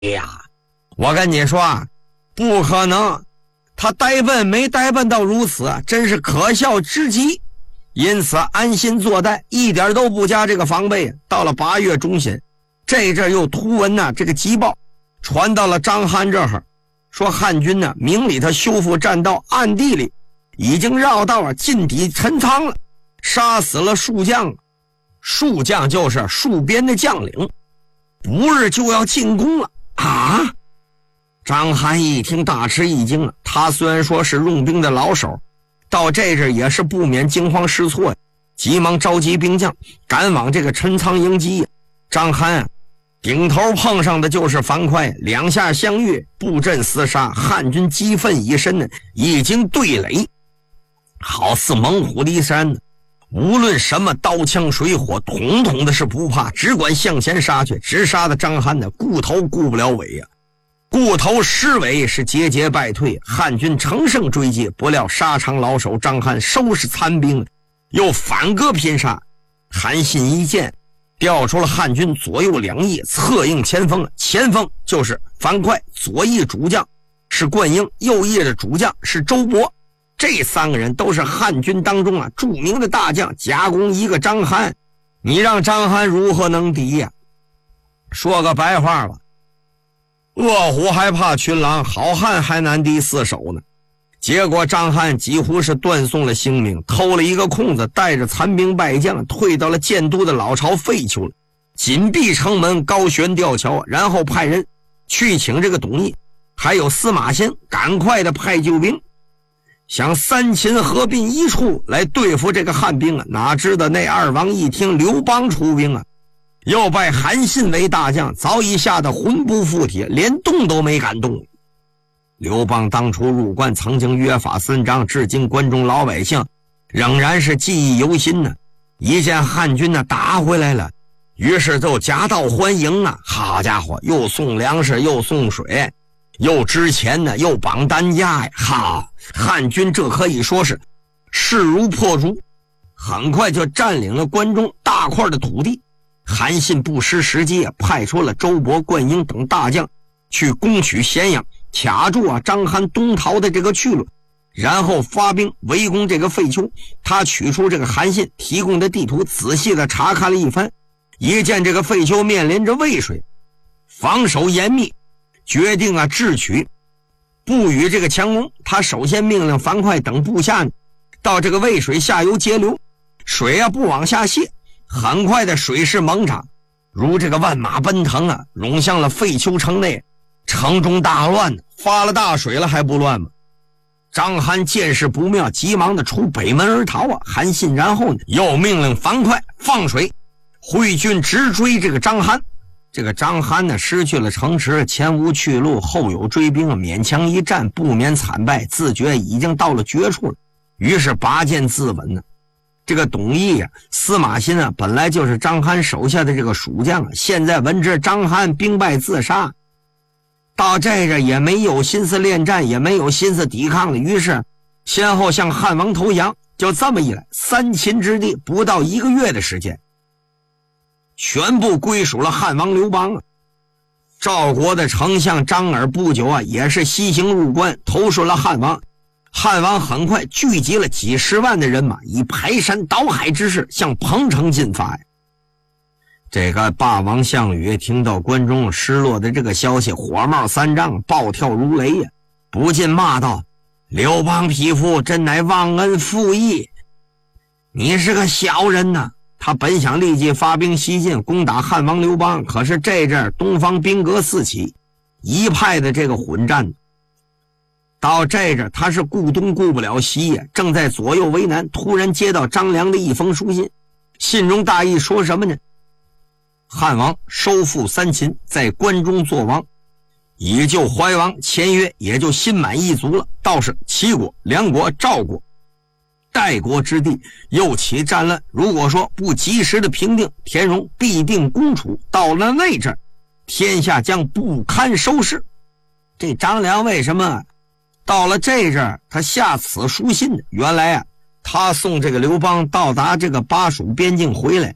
呀，我跟你说啊，不可能，他呆笨没呆笨到如此，真是可笑之极。因此安心坐待，一点都不加这个防备。到了8月中旬，这阵又突闻这个急报传到了张邯这儿，说汉军明里头修复栈道，暗地里已经绕道进抵陈仓了，杀死了数将。数将就是戍边的将领，不日就要进攻了啊！张邯一听大吃一惊了，他虽然说是用兵的老手，到这阵也是不免惊慌失措，急忙召集兵将赶往这个陈仓迎击。张邯顶头碰上的就是樊哙，两下相遇，布阵厮杀，汉军激愤已深，已经对垒，好似猛虎离山，无论什么刀枪水火，统统的是不怕，只管向前杀去，直杀的张邯顾头顾不了尾呀。顾头失尾，是节节败退，汉军乘胜追击，不料沙场老手张邯收拾残兵，又反戈拼杀。韩信一见，调出了汉军左右两翼，策应前锋，前锋就是樊哙，左翼主将是灌婴，右翼的主将是周勃。这3个人都是汉军当中著名的大将，夹攻一个张邯，你让张邯如何能敌呀？说个白话吧，饿虎还怕群狼，好汉还难敌4手呢。结果张邯几乎是断送了性命，偷了一个空子，带着残兵败将退到了建都的老巢废丘了，紧闭城门，高悬吊桥，然后派人去请这个董翳还有司马迁赶快的派救兵，想3秦合并一处来对付这个汉兵啊！哪知道那2王一听刘邦出兵啊，又拜韩信为大将，早已吓得魂不附体，连动都没敢动。刘邦当初入关曾经约法3章，至今关中老百姓仍然是记忆犹新呢。一见汉军打回来了，于是就夹道欢迎啊！好家伙，又送粮食，又送水，又支钱呢，又绑担架呀！哈，汉军这可以说是势如破竹，很快就占领了关中大块的土地。韩信不失时机，派出了周勃、灌婴等大将去攻取咸阳，卡住张邯东逃的这个去路，然后发兵围攻这个废丘。他取出这个韩信提供的地图，仔细的查看了一番，一见这个废丘面临着渭水，防守严密，决定智取，不与这个强攻。他首先命令樊哙等部下到这个渭水下游截流，水不往下泄，很快的水势猛涨，如这个万马奔腾涌向了废丘城内，城中大乱，发了大水了还不乱吗？张邯见势不妙，急忙的出北门而逃韩信然后又命令樊哙放水，挥军直追这个张邯。这个张邯失去了城池，前无去路，后有追兵，勉强一战，不免惨败，自觉已经到了绝处了，于是拔剑自刎这个董翳司马欣本来就是张邯手下的这个蜀将现在闻知张邯兵败自杀，到这个也没有心思恋战，也没有心思抵抗了，于是先后向汉王投降。就这么一来，3秦之地不到1个月的时间，全部归属了汉王刘邦赵国的丞相张耳不久也是西行入关，投顺了汉王。汉王很快聚集了几十万的人马，以排山倒海之势向彭城进发这个霸王项羽听到关中失落的这个消息，火冒3丈，暴跳如雷不禁骂道：刘邦匹夫，真乃忘恩负义，你是个小人呐！他本想立即发兵西进攻打汉王刘邦，可是这阵东方兵革四起，一派的这个混战，到这阵他是顾东顾不了西正在左右为难，突然接到张良的一封书信，信中大意说什么呢？汉王收复3秦，在关中作王，以就怀王签约，也就心满意足了。倒是齐国、梁国、赵国代国之地又起战乱，如果说不及时的平定，田荣必定攻楚，到了那阵天下将不堪收拾。这张良为什么到了这阵他下此书信呢？原来他送这个刘邦到达这个巴蜀边境回来，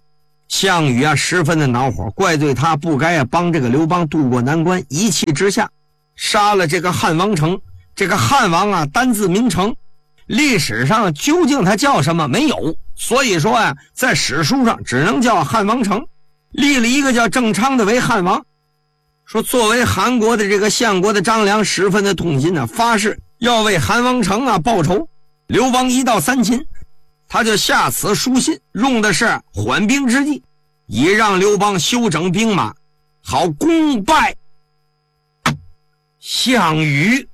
项羽啊十分的恼火，怪罪他不该帮这个刘邦渡过难关，一气之下杀了这个汉王成。这个汉王啊单字名成，历史上究竟他叫什么没有，所以说啊在史书上只能叫汉王成，立了一个叫郑昌的为汉王。说作为韩国的这个相国的张良十分的痛心啊，发誓要为韩王成啊报仇。刘邦一到三秦，他就下此书信，用的是缓兵之计，以让刘邦休整兵马，好攻败项羽。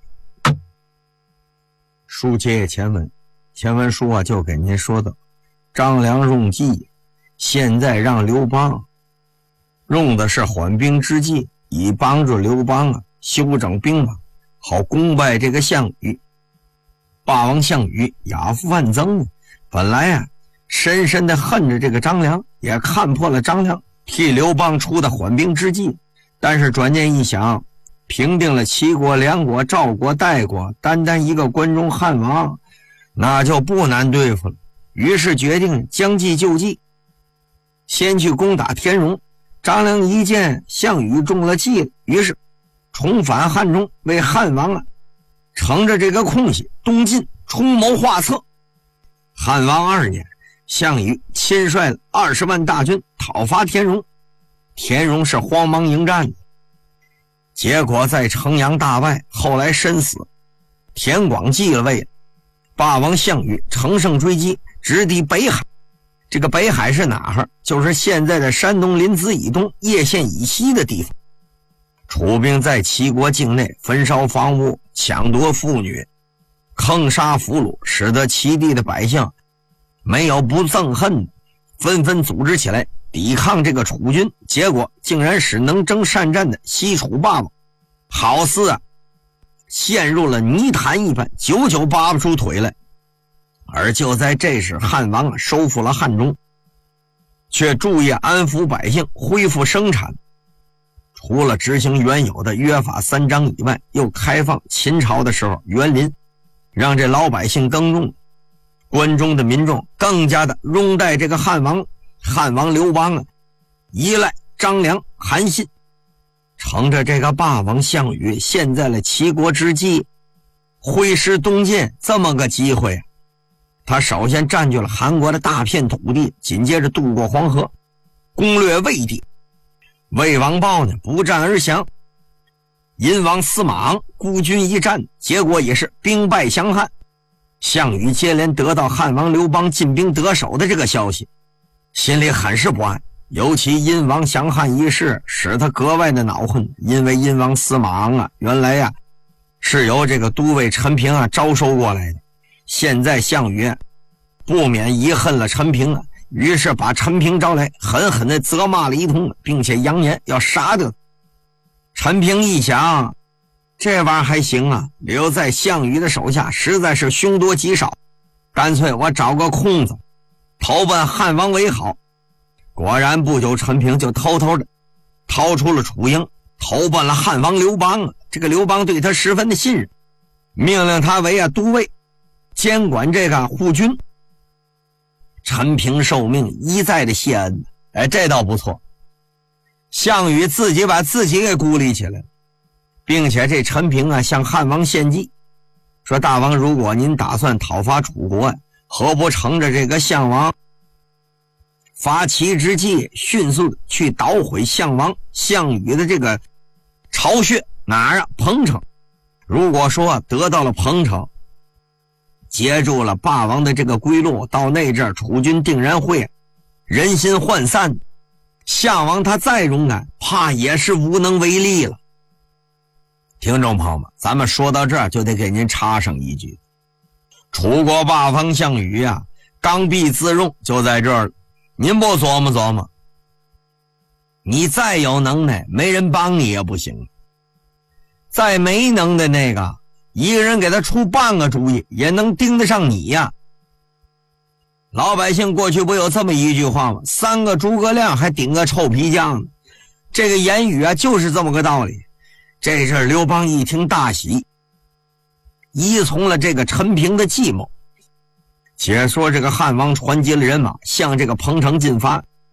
书接前文，前文书啊就给您说的张良用计，现在让刘邦用的是缓兵之计，以帮助刘邦啊休整兵马，好攻败这个项羽。霸王项羽亚父万曾，本来啊深深的恨着这个张良，也看破了张良替刘邦出的缓兵之计，但是转念一想，平定了齐国、梁国、赵国、代国，单单一个关中汉王那就不难对付了，于是决定将计就计，先去攻打田荣。张良一见项羽中了计了，于是重返汉中，为汉王啊乘着这个空隙东进，出谋划策。汉王2年，项羽亲率了20万大军讨伐田荣，田荣是慌忙迎战的，结果在城阳大败，后来身死，田广继了位。霸王项羽乘胜追击，直抵北海。这个北海是哪儿？就是现在的山东临淄以东叶县以西的地方。楚兵在齐国境内焚烧房屋，抢夺妇女，坑杀俘虏，使得齐地的百姓没有不憎恨，纷纷组织起来抵抗这个楚军，结果竟然使能征善战的西楚霸王好似啊陷入了泥潭一般，久久拔不出腿来。而就在这时，汉王收复了汉中，却注意安抚百姓，恢复生产。除了执行原有的约法3章以外，又开放秦朝的时候园林，让这老百姓耕种。关中的民众更加的拥戴这个汉王刘邦啊，依赖张良、韩信。乘着这个霸王项羽陷在了齐国之际，挥师东进这么个机会，他首先占据了韩国的大片土地，紧接着渡过黄河，攻略魏地。魏王豹呢不战而降，殷王司马昂孤军一战，结果也是兵败降汉。项羽接连得到汉王刘邦进兵得手的这个消息，心里很是不安，尤其殷王降汉一事使他格外的恼恨，因为殷王司马昂啊原来呀是由这个都尉陈平啊招收过来的，现在项羽不免遗恨了陈平啊，于是把陈平招来，狠狠地责骂了一通，并且扬言要杀掉。陈平一想，这玩意儿还行啊，留在项羽的手下实在是凶多吉少，干脆我找个空子投奔汉王为好。果然不久，陈平就偷偷的逃出了楚营，投奔了汉王刘邦啊。这个刘邦对他十分的信任，命令他为都尉，监管这个护军。陈平受命，一再的谢恩，这倒不错。项羽自己把自己给孤立起来了，并且这陈平啊向汉王献计，说大王，如果您打算讨伐楚国，何不乘着这个项王发齐之计，迅速的去捣毁项羽的这个巢穴，哪儿啊？彭城。如果说得到了彭城，截住了霸王的这个归路，到那阵楚军定然会人心涣散，项王他再勇敢，怕也是无能为力了。听众朋友们，咱们说到这儿就得给您插上一句，楚国霸王项羽啊，刚愎自用就在这儿了。您不琢磨琢磨，你再有能耐，没人帮你也不行。再没能的那个，一个人给他出半个主意，也能盯得上你呀。老百姓过去不有这么一句话吗？3个诸葛亮还顶个臭皮匠呢。这个言语啊，就是这么个道理。这阵刘邦一听大喜，依从了这个陈平的计谋。且说这个汉王传集了人马，向这个彭城进发。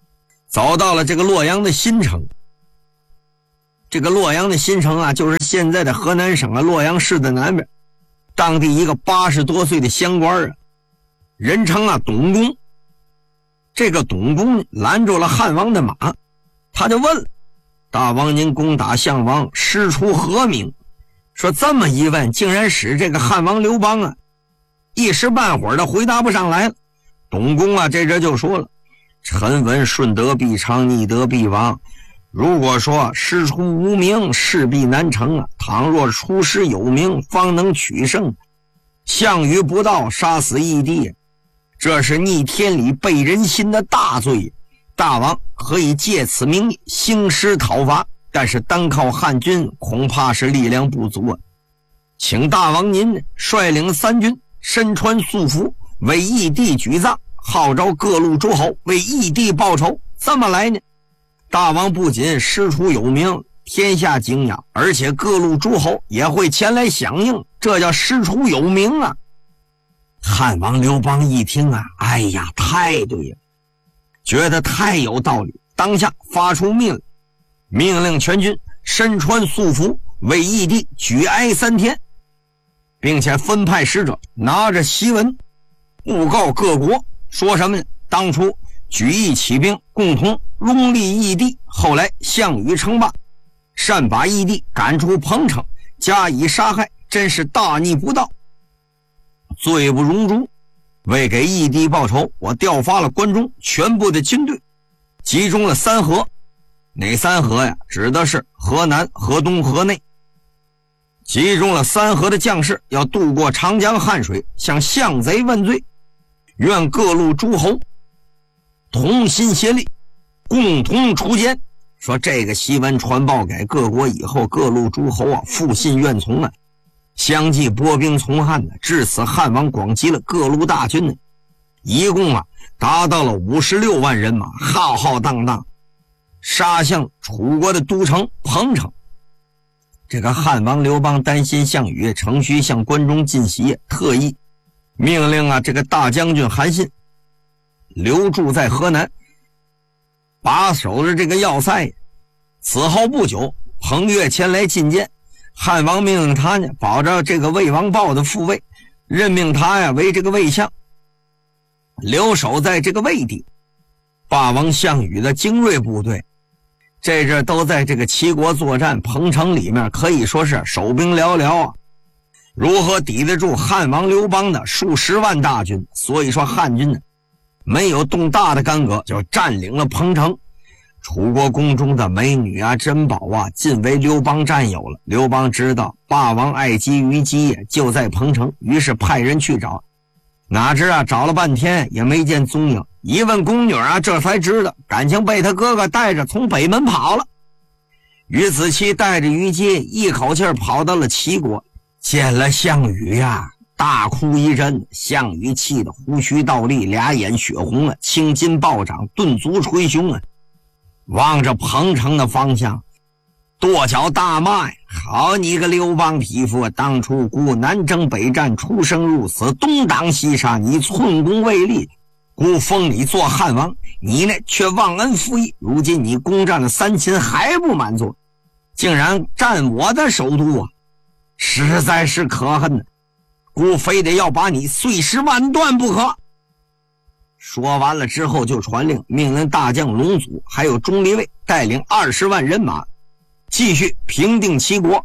走到了这个洛阳的新城。这个洛阳的新城啊，就是现在的河南省洛阳市的南边，当地一个80多岁的乡官啊，人称董公。这个董公拦住了汉王的马，他就问了：大王您攻打项王，师出何名？说这么一问，竟然使这个汉王刘邦一时半会儿的回答不上来了。董公这就说了：臣闻顺德必昌，逆德必亡。如果说师出无名，势必难成倘若出师有名，方能取胜。项羽不到，杀死义帝，这是逆天理背人心的大罪。大王可以借此名义兴师讨伐，但是单靠汉军恐怕是力量不足请大王您率领3军，身穿素服，为义帝举葬，号召各路诸侯为义帝报仇。这么来呢，大王不仅师出有名，天下敬仰，而且各路诸侯也会前来响应，这叫师出有名汉王刘邦一听哎呀，太对了，觉得太有道理，当下发出命令全军身穿素服，为义帝举哀3天，并且分派使者拿着檄文布告各国，说什么呢？当初举义起兵，共同拥立义帝，后来项羽称霸，擅把义帝赶出彭城，加以杀害，真是大逆不道，罪不容诛。为给义帝报仇，我调发了关中全部的军队，集中了3河。哪3河呀？指的是河南、河东、河内。集中了3河的将士，要渡过长江汉水，向项贼问罪。愿各路诸侯同心协力，共同除奸。说这个檄文传报给各国以后，各路诸侯复信愿从相继拨兵从汉至此汉王广集了各路大军一共达到了56万人马，浩浩荡荡杀向楚国的都城彭城。这个汉王刘邦担心项羽乘虚向关中进袭，特意命令这个大将军韩信留驻在河南，把守着这个要塞。此后不久，彭越前来觐见，汉王命令他保着这个魏王豹的父位，任命他为这个魏相，留守在这个魏地。霸王项羽的精锐部队这阵都在这个齐国作战，彭城里面可以说是守兵寥寥如何抵得住汉王刘邦的数10万大军？所以说汉军没有动大的干戈，就占领了彭城。楚国宫中的美女珍宝尽为刘邦占有了。刘邦知道霸王爱姬虞姬就在彭城，于是派人去找，哪知找了半天也没见踪影。一问宫女这才知道感情被他哥哥带着从北门跑了。于子期带着虞姬一口气跑到了齐国，见了项羽大哭一阵。项羽气得胡须倒立，俩眼血红青筋暴涨，顿足捶胸望着彭城的方向跺脚大骂好你个刘邦匹夫，当初故南征北战，出生入死，东挡西杀，你寸功未立，故封你做汉王，你呢却忘恩负义，如今你攻占了3秦还不满足，竟然占我的首都实在是可恨故非得要把你碎尸万段不可。说完了之后，就传令命令大将龙祖还有钟离卫带领20万人马继续平定齐国。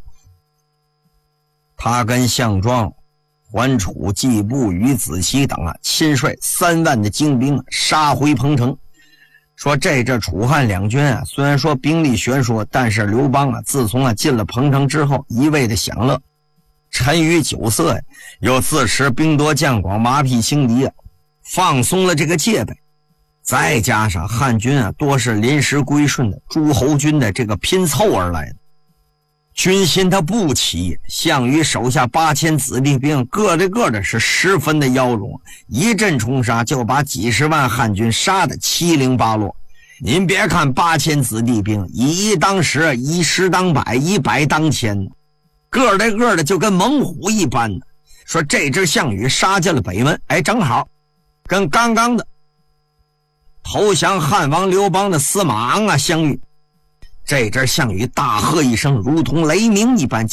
他跟项庄、桓楚、季布、于子期等亲率3万的精兵杀回彭城。说这楚汉两军虽然说兵力悬殊，但是刘邦自从进了彭城之后，一味的享乐，沉于酒色又自持兵多将广，马匹轻敌放松了这个戒备。再加上汉军多是临时归顺的诸侯军的这个拼凑而来的，军心他不齐。项羽手下8000子弟兵，个的是十分的妖荣，一阵冲杀就把几十万汉军杀得七零八落。您别看8000子弟兵，以一当十，以十当百，以百当千，个的就跟猛虎一般的。说这支项羽杀进了北门，正好跟刚刚的投降汉王刘邦的司马昂啊，项羽。这阵项羽大喝一声，如同雷鸣一般